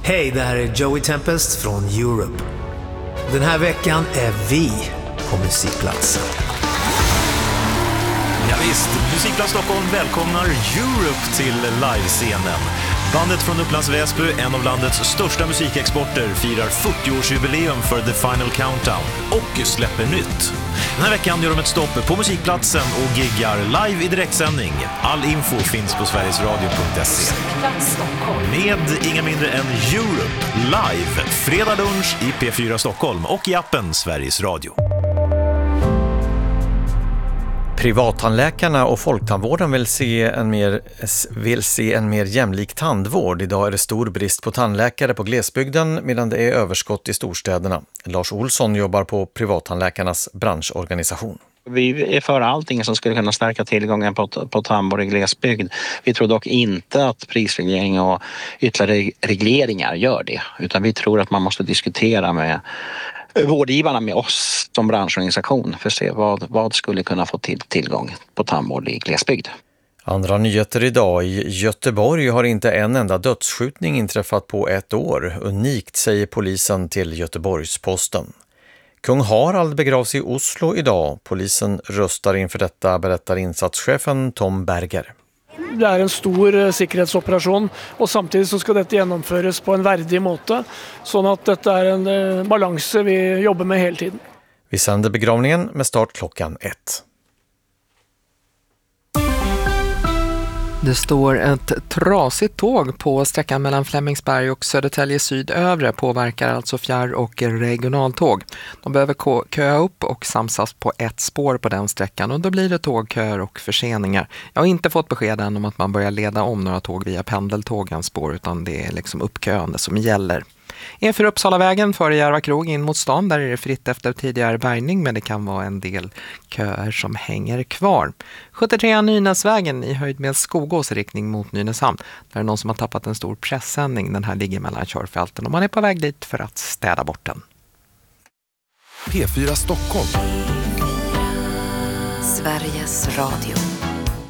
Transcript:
Hej, det här är Joey Tempest från Europe. Den här veckan är vi på Musikplatsen. Ja, visst, Musikplats Stockholm välkomnar Europe till livescenen. Bandet från Upplands Väsby, en av landets största musikexporter, firar 40-årsjubileum för The Final Countdown och släpper nytt. Den här veckan gör de ett stopp på Musikplatsen och giggar live i direktsändning. All info finns på sverigesradio.se. Med inga mindre än Europe live, fredag lunch i P4 Stockholm och i appen Sveriges Radio. Privattandläkarna och folktandvården vill se en mer jämlik tandvård. Idag är det stor brist på tandläkare på glesbygden medan det är överskott i storstäderna. Lars Olsson jobbar på privattandläkarnas branschorganisation. Vi är för allting som skulle kunna stärka tillgången på tandvård i glesbygd. Vi tror dock inte att prisreglering och ytterligare regleringar gör det. Utan vi tror att man måste diskutera med vårdgivarna, med oss som branschorganisation, för att se vad skulle kunna få tillgång på tandvård i glesbygd. Andra nyheter idag. I Göteborg har inte en enda dödsskjutning inträffat på ett år. Unikt, säger polisen till Göteborgs-Posten. Kung Harald begravs i Oslo idag. Polisen röstar inför detta, berättar insatschefen Tom Berger. Det är en stor säkerhetsoperation och samtidigt så ska detta genomföras på en värdig måte så att detta är en balans vi jobbar med hela tiden. Vi sänder begravningen med start klockan 1. Det står ett trasigt tåg på sträckan mellan Flemingsberg och Södertälje Sydövre, påverkar alltså fjärr- och regionaltåg. De behöver köa upp och samsas på ett spår på den sträckan och då blir det tågköer och förseningar. Jag har inte fått besked än om att man börjar leda om några tåg via pendeltågens spår, utan det är liksom uppköande som gäller. E4 Uppsalavägen före Järva krog in mot stan, där är det fritt efter tidigare bärgning, men det kan vara en del köer som hänger kvar. 73 Nynäsvägen i höjd med Skogås riktning mot Nynäshamn. Där är någon som har tappat en stor pressändning. Den här ligger mellan körfälten och man är på väg dit för att städa bort den. P4 Stockholm. Sveriges Radio.